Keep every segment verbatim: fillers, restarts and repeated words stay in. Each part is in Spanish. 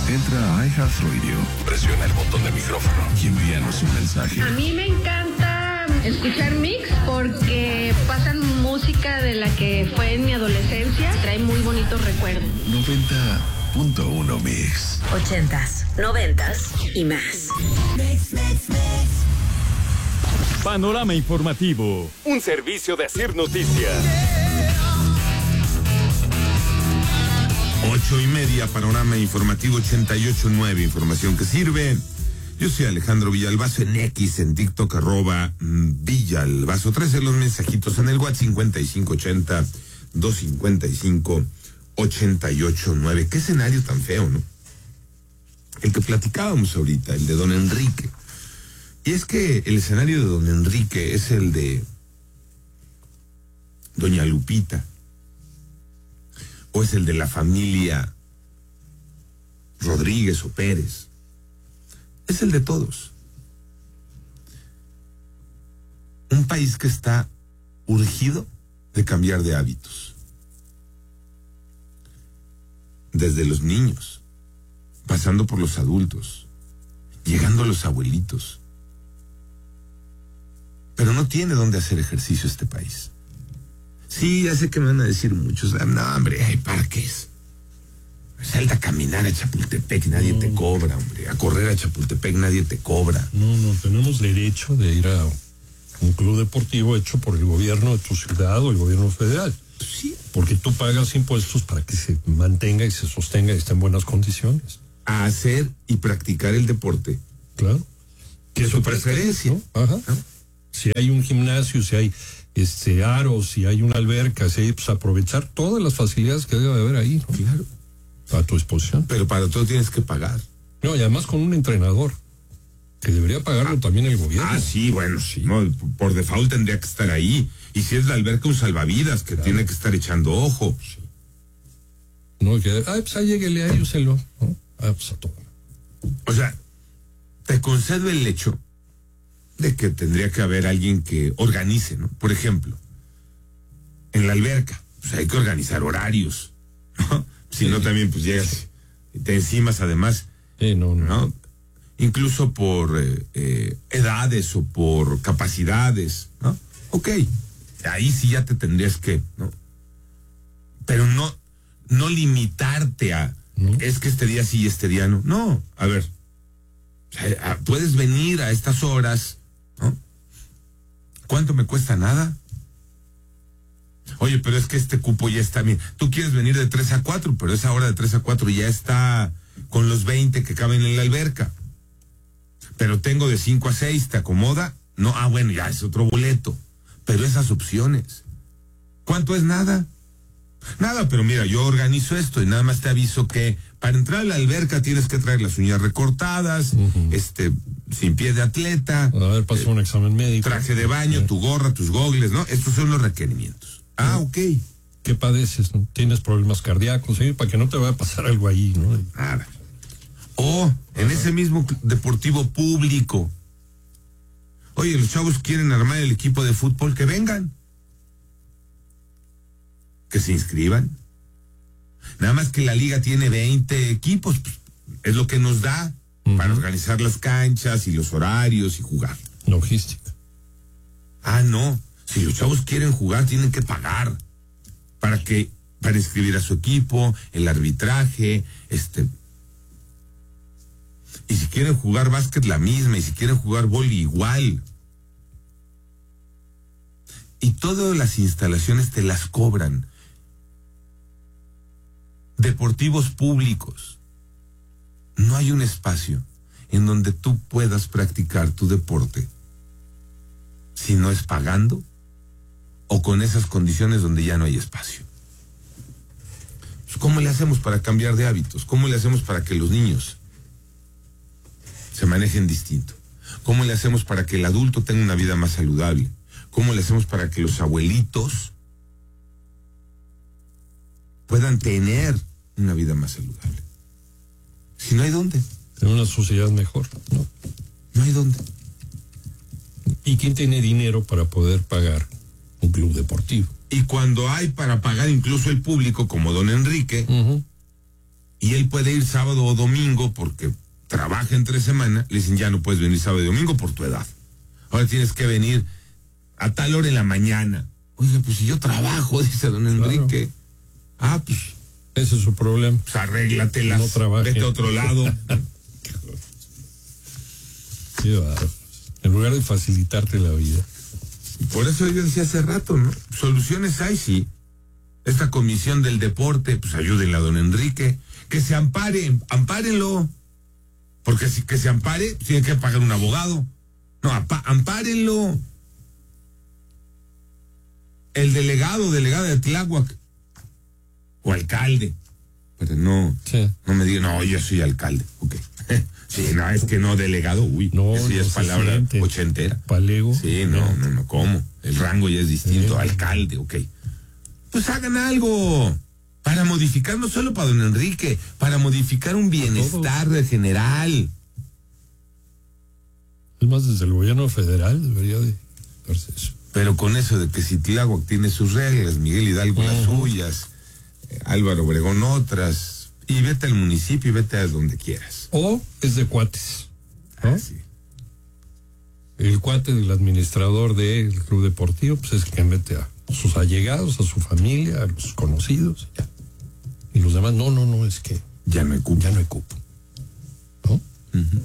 Entra a iHeartRadio, presiona el botón del micrófono y envíanos un mensaje. A mí me encanta escuchar Mix porque pasan música de la que fue en mi adolescencia. Trae muy bonitos recuerdos. noventa punto uno Mix. Ochentas, noventas y más. Mix, mix, mix. Panorama informativo, un servicio de Asir Noticias. Ocho y media, panorama informativo ochenta y ocho nueve, información que sirve. Yo soy Alejandro Villalbazo en X, en TikTok, arroba Villalbazo. trece los mensajitos en el WhatsApp cincuenta y cinco ochenta, doscientos cincuenta y cinco, ochenta y ocho nueve. Qué escenario tan feo, ¿no? El que platicábamos ahorita, el de don Enrique. Y es que el escenario de don Enrique es el de doña Lupita. O es el de la familia Rodríguez o Pérez. Es el de todos. Un país que está urgido de cambiar de hábitos. Desde los niños, pasando por los adultos, llegando a los abuelitos. Pero no tiene dónde hacer ejercicio este país. Sí, ya sé que me van a decir muchos, no, hombre, hay parques. Salta a caminar a Chapultepec, nadie no. te cobra, hombre. A correr a Chapultepec, nadie te cobra. No, no, tenemos derecho de ir a un club deportivo hecho por el gobierno de tu ciudad o el gobierno federal. Sí. Porque tú pagas impuestos para que se mantenga y se sostenga y esté en buenas condiciones. A hacer y practicar el deporte. Claro. Que es su preferencia. ¿No? Ajá. ¿No? Si hay un gimnasio, si hay este aros, si hay una alberca, si hay, pues aprovechar todas las facilidades que debe haber ahí, ¿no? Claro. A tu disposición. Pero para todo tienes que pagar. No, y además con un entrenador, que debería pagarlo ah, también el gobierno. Ah, sí, bueno, sí. No, por default tendría que estar ahí. Y si es la alberca, un salvavidas que claro. tiene que estar echando ojo. Sí. No, que, ay, pues ahí lléguele ahí, úselo, ¿no? Ah, pues a todo. O sea, te concedo el hecho de que tendría que haber alguien que organice, ¿no? Por ejemplo, en la alberca, pues hay que organizar horarios, ¿no? Si sí. no, también pues llegas y te encimas además, sí, no, no. ¿no? Incluso por eh, eh, edades o por capacidades, ¿no? Ok, ahí sí ya te tendrías que, ¿no? Pero no, no limitarte a, ¿no? es que este día sí y este día no. No, a ver, puedes venir a estas horas, ¿no? ¿Cuánto me cuesta? Nada. Oye, pero es que este cupo ya está bien. Tú quieres venir de tres a cuatro, pero esa hora de tres a cuatro ya está con los veinte que caben en la alberca. Pero tengo de cinco a seis, ¿te acomoda? No, ah, bueno, ya es otro boleto. Pero esas opciones. ¿Cuánto es? Nada. Nada, pero mira, yo organizo esto y nada más te aviso que para entrar a la alberca tienes que traer las uñas recortadas, uh-huh. este, sin pie de atleta. A ver, pasó eh, un examen médico. Traje de baño, uh-huh. tu gorra, tus gogles, ¿no? Estos son los requerimientos. Uh-huh. Ah, ok. ¿Qué padeces? ¿No? ¿Tienes problemas cardíacos? ¿Sí? Para que no te vaya a pasar algo ahí, ¿no? Nada. O en uh-huh. ese mismo deportivo público. Oye, los chavos quieren armar el equipo de fútbol, que vengan. Que se inscriban. Nada más que la liga tiene veinte equipos, pues, es lo que nos da uh-huh. para organizar las canchas y los horarios y jugar. Logística. Ah, no. Si los chavos quieren jugar, tienen que pagar para que para inscribir a su equipo, el arbitraje, este. Y si quieren jugar básquet, la misma, y si quieren jugar vóley, igual. Y todas las instalaciones te las cobran. Deportivos públicos. No hay un espacio en donde tú puedas practicar tu deporte si no es pagando o con esas condiciones donde ya no hay espacio. ¿Cómo le hacemos para cambiar de hábitos? ¿Cómo le hacemos para que los niños se manejen distinto? ¿Cómo le hacemos para que el adulto tenga una vida más saludable? ¿Cómo le hacemos para que los abuelitos puedan tener una vida más saludable? Si no hay dónde. En una sociedad mejor, ¿no? No hay dónde. ¿Y quién tiene dinero para poder pagar un club deportivo? Y cuando hay para pagar incluso el público, como don Enrique, uh-huh. y él puede ir sábado o domingo porque trabaja entre semana, le dicen ya no puedes venir sábado y domingo por tu edad. Ahora tienes que venir a tal hora en la mañana. Oiga, pues si yo trabajo, dice don Enrique. Claro. Ah, pues. Ese es su problema. Pues arréglatelas. No trabaje. Vete a otro lado. Sí, va. En lugar de facilitarte la vida. Por eso yo decía hace rato, ¿no? Soluciones hay, sí. Esta comisión del deporte, pues ayúdenle a don Enrique. Que se ampare, ampárenlo. Porque si que se ampare, tiene que pagar un abogado. No, ampárenlo. El delegado, delegada de Tláhuac. O alcalde. Pero no, sí. no me digan, no, yo soy alcalde. Ok. Sí, no, es que no, delegado, uy. No, eso ya no es palabra siente. ochentera. Palego. Sí, no, no, no, no, ¿cómo? El rango ya es distinto. Sí. Alcalde, ok. Pues hagan algo. Para modificar, no solo para don Enrique, para modificar un bienestar general. Es más, desde el gobierno federal debería de darse eso. Pero con eso de que si Tláhuac tiene sus reglas, Miguel Hidalgo uh-huh. las suyas, eh, Álvaro Obregón otras, y vete al municipio y vete a donde quieras. O es de cuates, ¿no? Ah, sí. El cuate del administrador del club deportivo, pues es quien mete a sus allegados, a su familia, a los conocidos, ya. Y los demás, no, no, no, es que ya no hay cupo. Ya no hay cupo. ¿No? Uh-huh.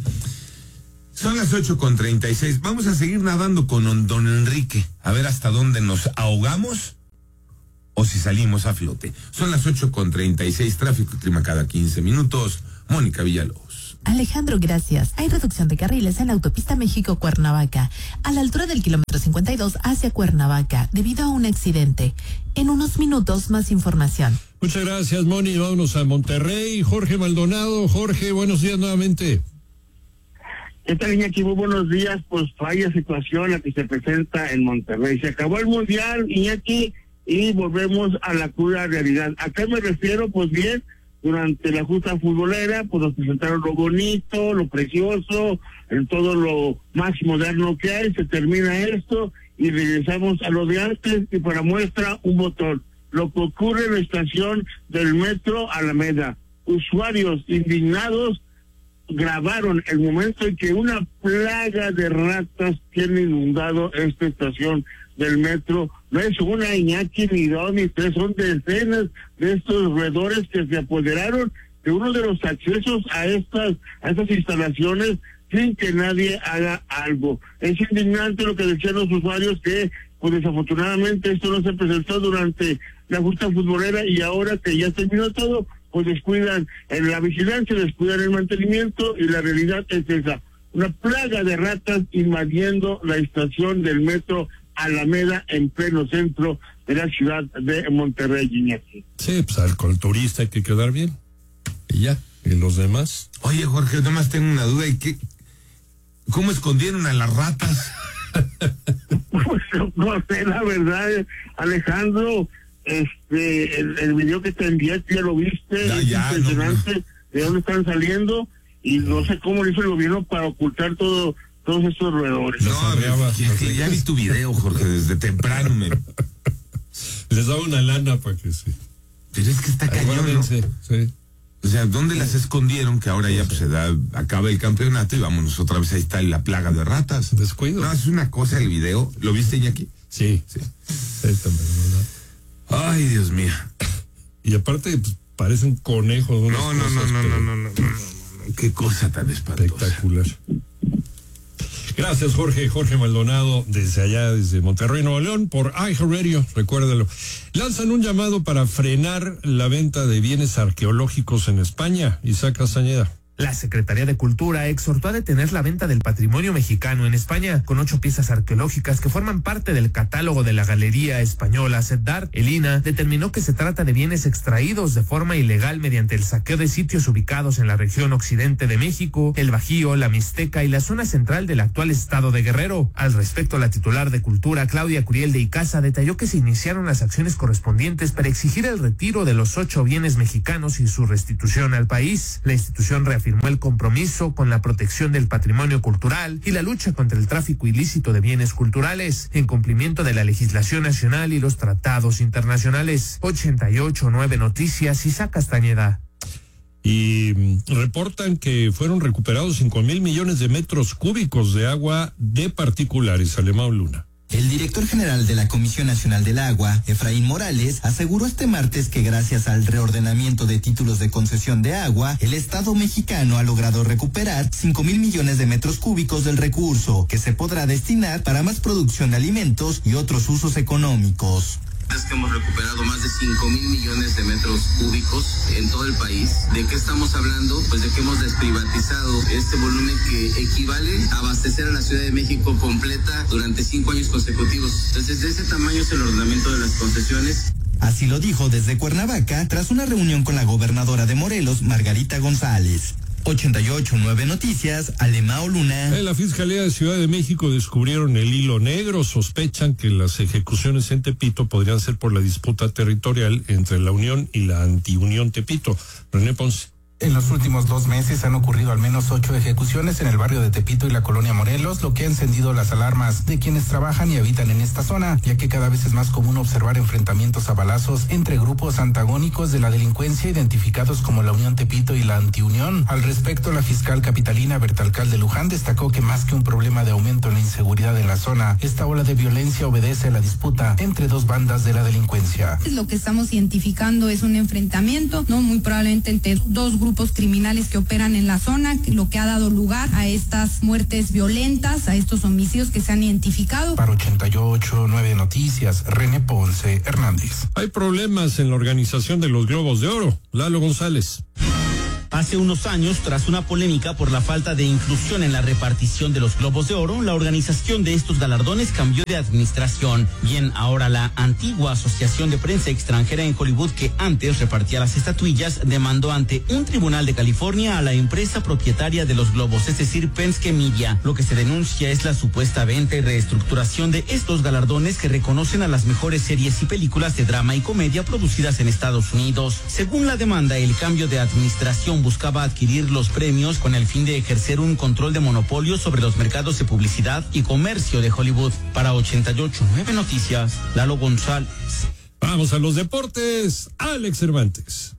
Son las ocho con treinta y seis. Vamos a seguir nadando con don Enrique. A ver hasta dónde nos ahogamos o si salimos a flote. Son las ocho con treinta y seis. Tráfico y clima cada quince minutos. Mónica Villalobos. Alejandro, gracias. Hay reducción de carriles en la autopista México-Cuernavaca, a la altura del kilómetro cincuenta y dos hacia Cuernavaca, debido a un accidente. En unos minutos, más información. Muchas gracias, Moni. Vámonos a Monterrey. Jorge Maldonado. Jorge, buenos días nuevamente. Esta línea aquí, muy buenos días. Pues vaya situación la que se presenta en Monterrey. Se acabó el Mundial, Iñaki, y volvemos a la cruda realidad. ¿A qué me refiero? Pues bien, durante la justa futbolera, pues nos presentaron lo bonito, lo precioso, en todo lo más moderno que hay. Se termina esto y regresamos a lo de antes, y para muestra un botón. Lo que ocurre en la estación del metro Alameda. Usuarios indignados grabaron el momento en que una plaga de ratas tiene inundado esta estación del metro. No es una, Iñaki, ni dos, ni tres, son decenas de estos roedores que se apoderaron de uno de los accesos a estas, a estas instalaciones sin que nadie haga algo. Es indignante lo que decían los usuarios, que pues desafortunadamente esto no se presentó durante la justa futbolera, y ahora que ya terminó todo, pues descuidan en la vigilancia, descuidan el mantenimiento, y la realidad es esa, una plaga de ratas invadiendo la estación del metro Alameda en pleno centro de la ciudad de Monterrey, Iñaki. Sí, pues al con el turista hay que quedar bien, y ya, y los demás. Oye, Jorge, nada más tengo una duda, ¿y qué? ¿Cómo escondieron a las ratas? Pues no sé, la verdad, Alejandro. Este, el, el video que te envié, ya lo viste, ya, es ya, impresionante, no, no. de dónde están saliendo, y no sé cómo lo hizo el gobierno para ocultar todo, todos estos roedores. No, no ya, ya, ya vi tu video, Jorge, desde temprano. Me... Les daba una lana para que sí. Pero es que está cañón, ¿no? Sí. O sea, ¿dónde las escondieron? Que ahora ya pues, se da, acaba el campeonato y vámonos otra vez, ahí está la plaga de ratas. Descuido. No, es una cosa el video. ¿Lo viste, Iñaki? Sí. Sí. Sí, también, ¿verdad? Ay, Dios mío. Y aparte, pues, parece un conejo. De no, no, cosas, no, no, pero... no, no, no, no, no. Qué cosa tan espantosa. Espectacular. Gracias, Jorge. Jorge Maldonado, desde allá, desde Monterrey, Nuevo León, por iHeartRadio, recuérdalo. Lanzan un llamado para frenar la venta de bienes arqueológicos en España. Isaac Castañeda. La Secretaría de Cultura exhortó a detener la venta del patrimonio mexicano en España, con ocho piezas arqueológicas que forman parte del catálogo de la Galería Española Sedar. El I N A determinó que se trata de bienes extraídos de forma ilegal mediante el saqueo de sitios ubicados en la región occidente de México, el Bajío, la Mixteca y la zona central del actual estado de Guerrero. Al respecto, la titular de Cultura, Claudia Curiel de Icaza, detalló que se iniciaron las acciones correspondientes para exigir el retiro de los ocho bienes mexicanos y su restitución al país. La institución reafirmó el compromiso con la protección del patrimonio cultural y la lucha contra el tráfico ilícito de bienes culturales, en cumplimiento de la legislación nacional y los tratados internacionales. ochenta y ocho nueve Noticias, Isaac Castañeda. y mm, reportan que fueron recuperados cinco mil millones de metros cúbicos de agua de particulares. Alemão Luna. El director general de la Comisión Nacional del Agua, Efraín Morales, aseguró este martes que gracias al reordenamiento de títulos de concesión de agua, el Estado mexicano ha logrado recuperar cinco mil millones de metros cúbicos del recurso, que se podrá destinar para más producción de alimentos y otros usos económicos. Es que hemos recuperado más de cinco mil millones de metros cúbicos en todo el país. ¿De qué estamos hablando? Pues de que hemos desprivatizado este volumen que equivale a abastecer a la Ciudad de México completa durante cinco años consecutivos. Entonces, de ese tamaño es el ordenamiento de las concesiones. Así lo dijo desde Cuernavaca tras una reunión con la gobernadora de Morelos, Margarita González. ochenta y ocho punto nueve Noticias, Alemão Luna. En la Fiscalía de Ciudad de México descubrieron el hilo negro. Sospechan que las ejecuciones en Tepito podrían ser por la disputa territorial entre la Unión y la Antiunión Tepito. René Ponce. En los últimos dos meses han ocurrido al menos ocho ejecuciones en el barrio de Tepito y la colonia Morelos, lo que ha encendido las alarmas de quienes trabajan y habitan en esta zona, ya que cada vez es más común observar enfrentamientos a balazos entre grupos antagónicos de la delincuencia identificados como la Unión Tepito y la Antiunión. Al respecto, la fiscal capitalina Bertalcalde Luján destacó que más que un problema de aumento en la inseguridad en la zona, esta ola de violencia obedece a la disputa entre dos bandas de la delincuencia. Lo que estamos identificando es un enfrentamiento, no muy probablemente entre dos grupos grupos criminales que operan en la zona, lo que ha dado lugar a estas muertes violentas, a estos homicidios que se han identificado. Para ochenta y ocho punto nueve Noticias, René Ponce Hernández. Hay problemas en la organización de los Globos de Oro. Lalo González. Hace unos años, tras una polémica por la falta de inclusión en la repartición de los Globos de Oro, la organización de estos galardones cambió de administración. Bien, ahora la antigua Asociación de Prensa Extranjera en Hollywood, que antes repartía las estatuillas, demandó ante un tribunal de California a la empresa propietaria de los globos, es decir, Penske Media. Lo que se denuncia es la supuesta venta y reestructuración de estos galardones que reconocen a las mejores series y películas de drama y comedia producidas en Estados Unidos. Según la demanda, el cambio de administración buscaba adquirir los premios con el fin de ejercer un control de monopolio sobre los mercados de publicidad y comercio de Hollywood. Para ochenta y ocho punto nueve Noticias, Lalo González. Vamos a los deportes, Alex Cervantes.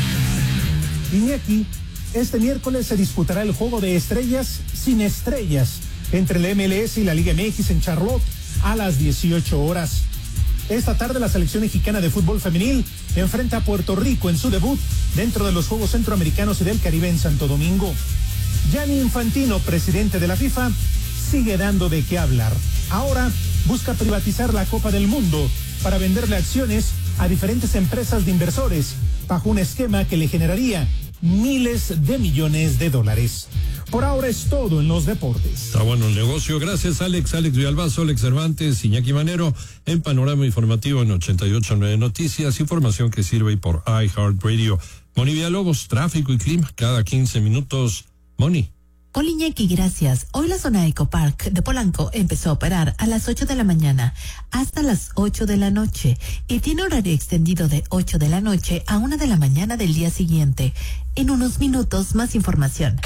Iñaki, este miércoles se disputará el juego de estrellas sin estrellas entre la M L S y la Liga M X en Charlotte a las dieciocho horas. Esta tarde la selección mexicana de fútbol femenil enfrenta a Puerto Rico en su debut dentro de los Juegos Centroamericanos y del Caribe en Santo Domingo. Gianni Infantino, presidente de la FIFA, sigue dando de qué hablar. Ahora busca privatizar la Copa del Mundo para venderle acciones a diferentes empresas de inversores bajo un esquema que le generaría miles de millones de dólares. Por ahora es todo en los deportes. Está bueno el negocio. Gracias, Alex. Alex Villalbazo, Alex Cervantes, Iñaki Manero, en Panorama Informativo en ochenta y ocho punto nueve Noticias. Información que sirve por iHeartRadio. Moni Villalobos, tráfico y clima cada quince minutos. Moni. Hola Iñaki, gracias. Hoy la zona Eco Park de Polanco empezó a operar a las ocho de la mañana hasta las ocho de la noche y tiene horario extendido de ocho de la noche a una de la mañana del día siguiente. En unos minutos más información.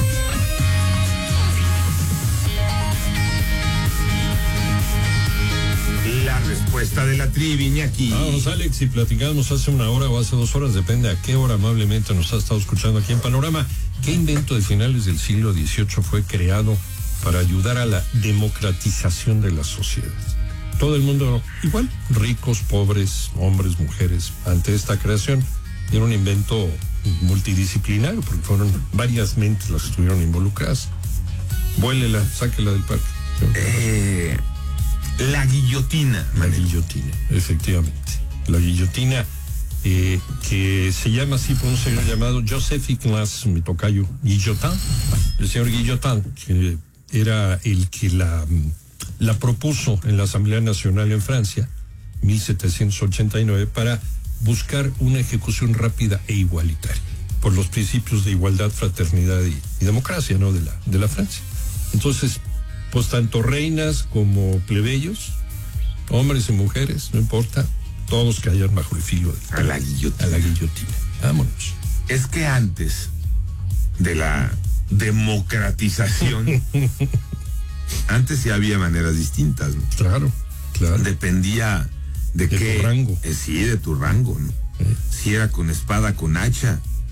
La respuesta de la trivia, Iñaki. Vamos, Alex, y platicamos hace una hora o hace dos horas, depende a qué hora amablemente nos ha estado escuchando aquí en Panorama. ¿Qué invento de finales del siglo dieciocho fue creado para ayudar a la democratización de la sociedad? Todo el mundo igual, ricos, pobres, hombres, mujeres, ante esta creación. Era un invento multidisciplinario porque fueron varias mentes las que estuvieron involucradas. Vuélela, sáquela del parque. Eh... La guillotina. La guillotina, efectivamente. La guillotina, eh, que se llama así por un señor llamado Joseph Ignace, mi tocayo, Guillotin. El señor Guillotin, que era el que la, la propuso en la Asamblea Nacional en Francia, mil setecientos ochenta y nueve, para buscar una ejecución rápida e igualitaria, por los principios de igualdad, fraternidad y, y democracia, ¿no? De la, de la Francia. Entonces, pues tanto reinas como plebeyos, hombres y mujeres, no importa, todos caían bajo el filo de, a la guillotina. A la guillotina. Vámonos. Es que antes de la democratización, antes sí había maneras distintas, ¿no? Claro, claro. Dependía de, de qué. Tu rango. Eh, sí, de tu rango, ¿no? Eh. Si era con espada, con hacha,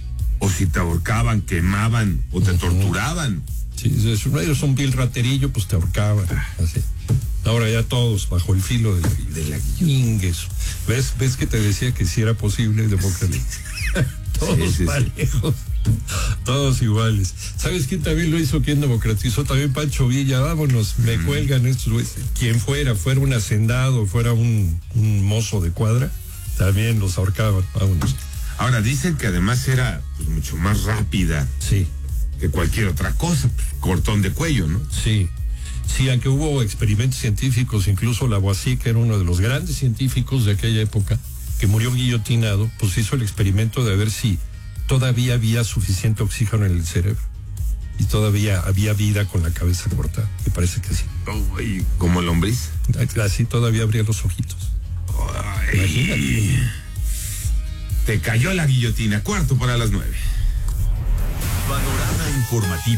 o si te ahorcaban, quemaban o te uh-huh. torturaban. Sí, si no eres un vil raterillo, pues te ahorcaban. Así. Ahora ya todos bajo el filo de la, de la guingues. ¿Ves? ¿Ves que te decía que si era posible democracia? Todos sí, sí, parejos. Sí. Todos iguales. ¿Sabes quién también lo hizo? ¿Quién democratizó? También Pancho Villa. Vámonos, me mm. cuelgan estos güeyes. Quien fuera, fuera un hacendado, fuera un, un mozo de cuadra, también los ahorcaban. Vámonos. Ahora dicen que además era pues, mucho más rápida. Sí. Que cualquier otra cosa. Pues, cortón de cuello, ¿no? Sí. Sí, aunque hubo experimentos científicos, incluso Lavoisier, que era uno de los grandes científicos de aquella época, que murió guillotinado, pues hizo el experimento de ver si todavía había suficiente oxígeno en el cerebro y todavía había vida con la cabeza cortada. Me parece que sí. Oh, ¿y como lombriz? Así todavía abría los ojitos. Ay, imagínate. Te cayó la guillotina. Cuarto para las nueve. Panorama informativo.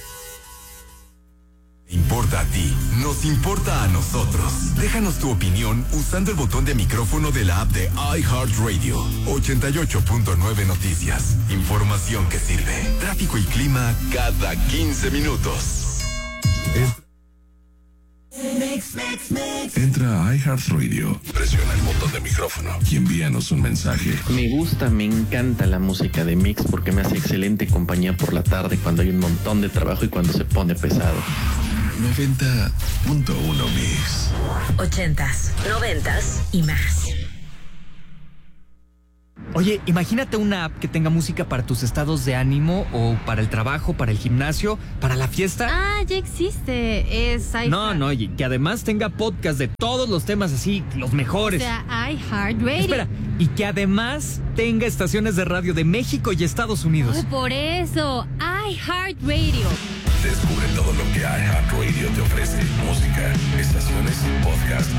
Importa a ti, nos importa a nosotros. Déjanos tu opinión usando el botón de micrófono de la app de iHeartRadio. ochenta y ocho punto nueve Noticias. Información que sirve. Tráfico y clima cada quince minutos. Entra a iHeartRadio, presiona el botón de micrófono y envíanos un mensaje. Me gusta, me encanta la música de Mix porque me hace excelente compañía por la tarde cuando hay un montón de trabajo y cuando se pone pesado. noventa punto uno Mix. Ochentas, noventas y más. Oye, imagínate una app que tenga música para tus estados de ánimo o para el trabajo, para el gimnasio, para la fiesta. Ah, ya existe. Es iHeart. No, no, y que además tenga podcast de todos los temas así, los mejores. O sea, iHeartRadio. Espera, y que además tenga estaciones de radio de México y Estados Unidos. Oh, por eso, iHeartRadio. Descubre todo lo que iHeartRadio te ofrece. Música, estaciones, podcast